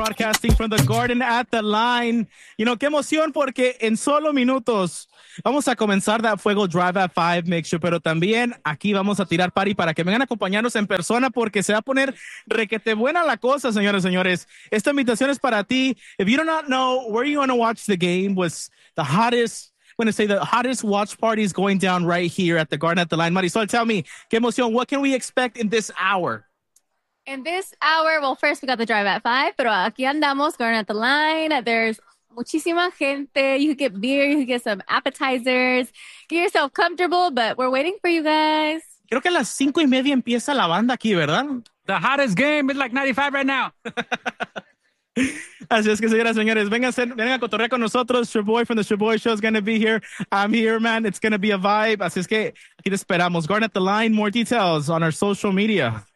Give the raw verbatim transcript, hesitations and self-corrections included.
broadcasting from the Garden at the Line. You know, qué emoción porque en solo minutos vamos a comenzar that Fuego Drive at five mixture, pero también aquí vamos a tirar party para que vengan a acompañarnos en persona porque se va a poner requete buena la cosa, señores, señores. Esta invitación es para ti. If you do not know where you want to watch the game, was the hottest I'm going to say the hottest watch party is going down right here at the Garden at the Line. Marisol, tell me, qué emoción, what can we expect in this hour? In this hour, well, first we got the drive at five, pero aquí andamos, Garden at the Line. There's muchísima gente. You could get beer, you could get some appetizers. Get yourself comfortable, but we're waiting for you guys. Creo que a las cinco y media empieza la banda aquí, ¿verdad? The hottest game is like ninety-five right now. Así es que, señoras y señores, vengan, vengan a cotorrear con nosotros. Shoboy from the Shoboy Show is going to be here. I'm here, man. It's going to be a vibe. Así es que aquí te esperamos. Garden at the Line. More details on our social media.